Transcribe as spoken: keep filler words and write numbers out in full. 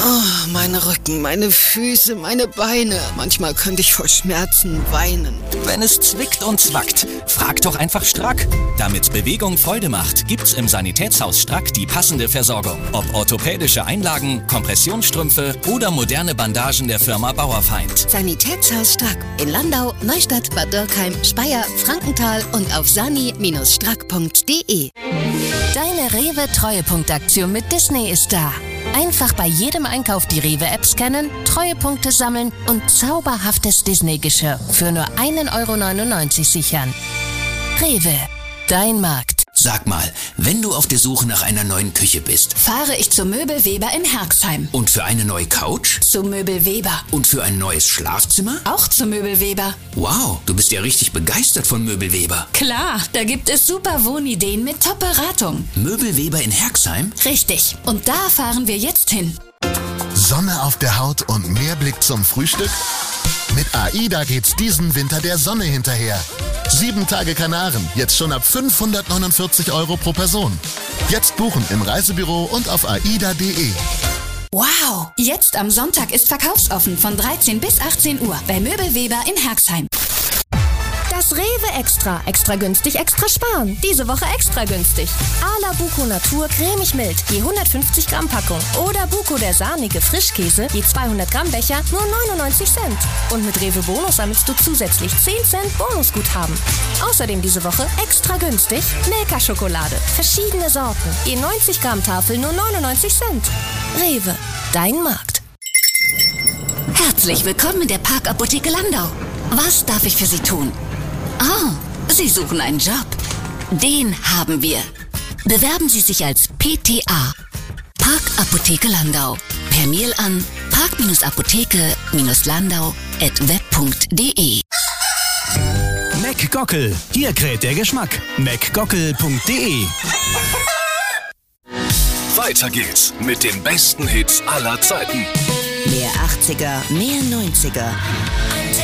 Oh, mein Rücken, meine Füße, meine Beine. Manchmal könnte ich vor Schmerzen weinen. Wenn es zwickt und zwackt, frag doch einfach Strack. Damit Bewegung Freude macht, gibt's im Sanitätshaus Strack die passende Versorgung. Ob orthopädische Einlagen, Kompressionsstrümpfe oder moderne Bandagen der Firma Bauerfeind. Sanitätshaus Strack in Landau, Neustadt, Bad Dürkheim, Speyer, Frankenthal und auf sani Bindestrich strack punkt de. Deine Rewe-Treuepunktaktion mit Disney ist da. Einfach bei jedem Einkauf die Rewe-App scannen, Treuepunkte sammeln und zauberhaftes Disney-Geschirr für nur ein Euro neunundneunzig sichern. Rewe, dein Markt. Sag mal, wenn du auf der Suche nach einer neuen Küche bist, fahre ich zu Möbelweber in Herxheim. Und für eine neue Couch? Zu Möbelweber. Und für ein neues Schlafzimmer? Auch zu Möbelweber. Wow, du bist ja richtig begeistert von Möbelweber. Klar, da gibt es super Wohnideen mit Top-Beratung. Möbelweber in Herxheim? Richtig, und da fahren wir jetzt hin. Sonne auf der Haut und mehr Blick zum Frühstück? Mit AIDA geht's diesen Winter der Sonne hinterher. Sieben Tage Kanaren, jetzt schon ab fünfhundertneunundvierzig Euro pro Person. Jetzt buchen im Reisebüro und auf aida punkt de. Wow, jetzt am Sonntag ist verkaufsoffen von dreizehn bis achtzehn Uhr bei Möbelweber in Herxheim. Das Rewe Extra. Extra günstig, extra sparen. Diese Woche extra günstig. Ala Buko Natur cremig mild, je hundertfünfzig Gramm Packung. Oder Buko der sahnige Frischkäse, je zweihundert Gramm Becher, nur neunundneunzig Cent. Und mit Rewe Bonus sammelst du zusätzlich zehn Cent Bonusguthaben. Außerdem diese Woche extra günstig Milka-Schokolade. Verschiedene Sorten, je neunzig Gramm Tafel, nur neunundneunzig Cent. Rewe, dein Markt. Herzlich willkommen in der Parkapotheke Landau. Was darf ich für Sie tun? Ah, Sie suchen einen Job. Den haben wir. Bewerben Sie sich als P T A. Parkapotheke Landau. Per Mail an park-apotheke-landau at web punkt de. McGockel, hier kräht der Geschmack. mcgockel punkt de. Weiter geht's mit den besten Hits aller Zeiten. Mehr achtziger, mehr neunziger.